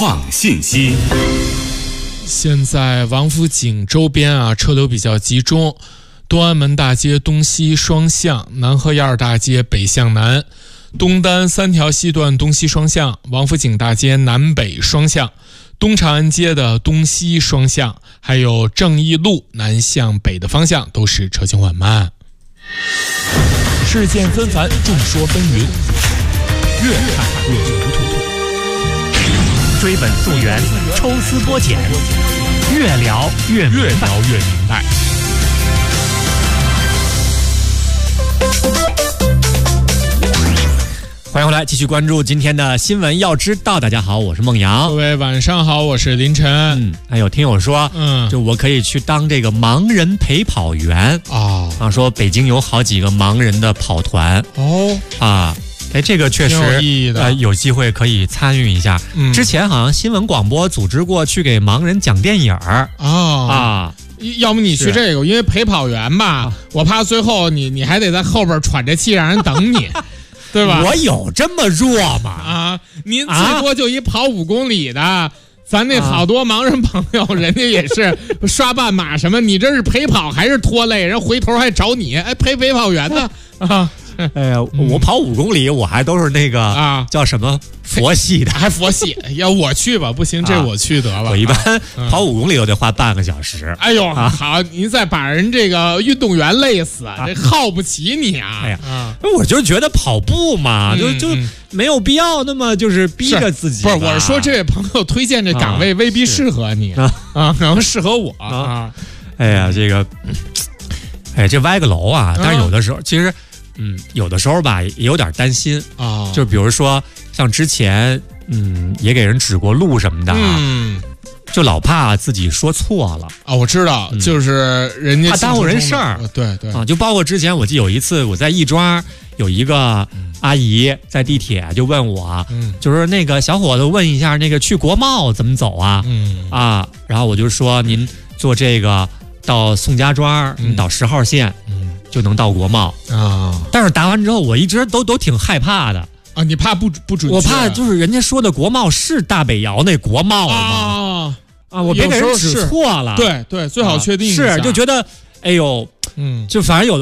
创信息。 现在王府井周边车流比较集中，东安门大街东西双向，南河沿大街北向南，东单3条西段东西双向，王府井大街南北双向，东长安街的东西双向，还有正义路南向北的方向都是车行缓慢。 事件纷繁，众说纷纭，越看越糊涂。 追本溯源，抽丝剥茧，越聊越明白。欢迎回来，继续关注今天的新闻要知道。大家好，我是孟阳。 各位晚上好，我是林晨。 还有听友说，就我可以去当这个盲人陪跑员说北京有好几个盲人的跑团这个确实有意义的， 有机会可以参与一下。之前好像新闻广播组织过去给盲人讲电影要么你去这个，因为陪跑员吧，我怕最后你还得在后边喘着气让人等你。对吧？ 我有这么弱吗？ 您最多就一跑5公里的，咱那好多盲人朋友，人家也是刷半马什么，你这是陪跑还是拖累？人回头还找你，陪跑员呢我跑5公里，我还都是那个叫什么佛系的， 还佛系。要我去吧，不行，这我去得了。 我一般跑5公里都得花半个小时。 哎呦，好，您再把人这个运动员累死，这耗不起你我就觉得跑步嘛，就没有必要那么就是逼着自己。 不是，我是说这位朋友推荐这岗位未必适合你可能适合我这歪个楼但是有的时候其实。有的时候吧，也有点担心就比如说像之前也给人指过路什么的就老怕自己说错了我知道，就是人家怕耽误人事儿。 对就包括之前我记得有一次我在亦庄有一个阿姨在地铁就问我就是那个小伙子问一下那个去国贸怎么走然后我就说您坐这个到宋家庄倒10号线就能到国贸但是答完之后我一直都挺害怕的你怕不准确？ 我怕就是人家说的国贸是大北窑那国贸吗？我别给人指错了。 对，最好确定一下。 就觉得哎呦就反正有的